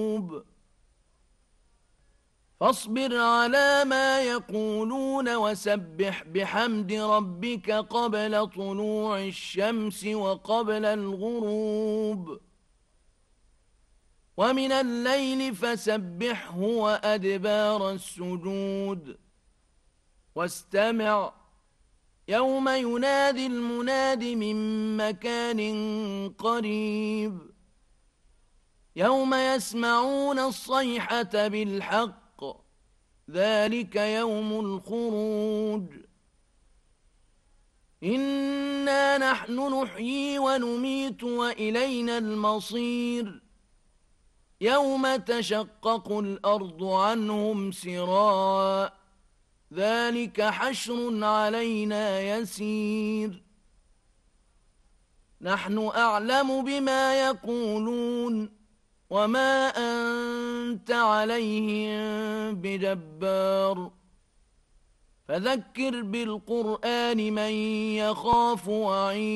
فاصبر على ما يقولون وسبح بحمد ربك قبل طلوع الشمس وقبل الغروب، ومن الليل فسبحه وأدبار السجود. واستمع يوم ينادي المناد من مكان قريب، يوم يسمعون الصيحة بالحق، ذلك يوم الخروج. إنا نحن نحيي ونميت وإلينا المصير. يوم تشقق الأرض عنهم سراعا، ذلك حشر علينا يسير. نحن أعلم بما يقولون وما أنت عليهم بجبار، فذكر بالقرآن من يخاف وعيد.